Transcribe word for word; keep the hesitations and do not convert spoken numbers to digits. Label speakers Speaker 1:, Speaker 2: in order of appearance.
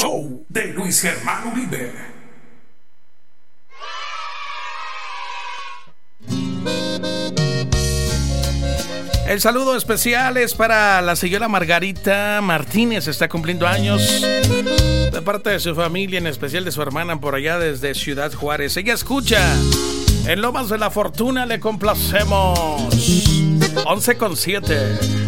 Speaker 1: show de Luis Germán Uribe.
Speaker 2: El saludo especial es para la señora Margarita Martínez, está cumpliendo años, de parte de su familia, en especial de su hermana por allá desde Ciudad Juárez. Ella escucha en Lomas de la Fortuna, le complacemos. once con siete.